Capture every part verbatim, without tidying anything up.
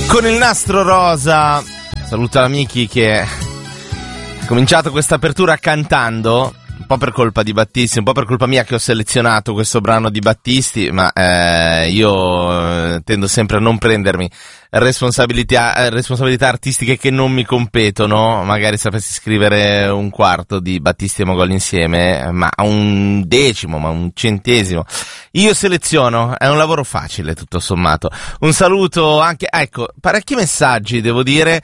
Con il nastro rosa. Saluto l'amici che ha cominciato questa apertura cantando, un po' per colpa di Battisti, un po' per colpa mia che ho selezionato questo brano di Battisti, ma eh, io eh, tendo sempre a non prendermi responsabilità, eh, responsabilità artistiche che non mi competono. Magari sapessi scrivere un quarto di Battisti e Mogol insieme, ma un decimo, ma un centesimo. Io seleziono, è un lavoro facile tutto sommato. Un saluto anche, ecco, parecchi messaggi devo dire,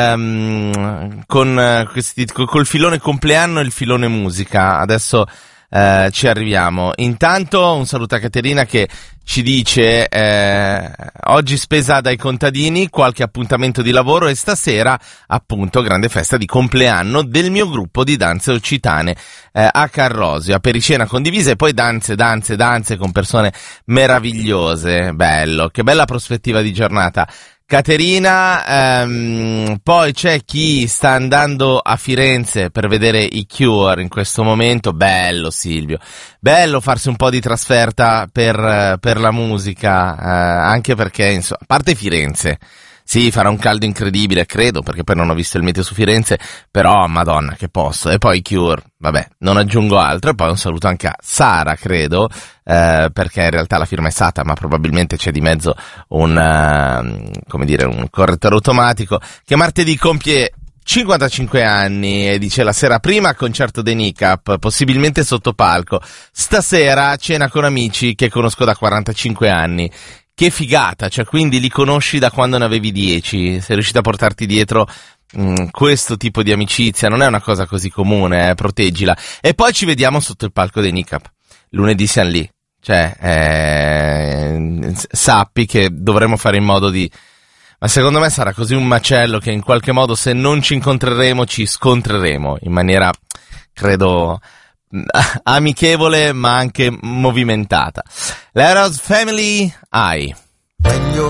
ehm, con questi, col filone compleanno e il filone musica. Adesso eh, ci arriviamo. Intanto un saluto a Caterina che ci dice eh, oggi spesa dai contadini, qualche appuntamento di lavoro e stasera appunto grande festa di compleanno del mio gruppo di danze occitane eh, a Carrosio, a pericena condivisa e poi danze, danze, danze con persone meravigliose. Bello, che bella prospettiva di giornata. Caterina, ehm, poi c'è chi sta andando a Firenze per vedere i Cure in questo momento. Bello Silvio, bello farsi un po' di trasferta per, per la musica, eh, anche perché, insomma, a parte Firenze, sì, farà un caldo incredibile, credo, perché poi non ho visto il meteo su Firenze, però madonna che posto. E poi i Cure, vabbè, non aggiungo altro. E poi un saluto anche a Sara, credo, eh, perché in realtà la firma è Sata, ma probabilmente c'è di mezzo un, uh, come dire, un correttore automatico, che martedì compie cinquantacinque anni e dice: la sera prima concerto dei Nicap, possibilmente sotto palco, stasera cena con amici che conosco da quarantacinque anni. Che figata, cioè quindi li conosci da quando ne avevi dieci, sei riuscito a portarti dietro mh, questo tipo di amicizia, non è una cosa così comune, eh, proteggila. E poi ci vediamo sotto il palco dei Nicap, lunedì siamo lì, cioè eh, sappi che dovremo fare in modo di... Ma secondo me sarà così un macello che in qualche modo se non ci incontreremo ci scontreremo in maniera, credo... amichevole ma anche movimentata. L'Eros Family I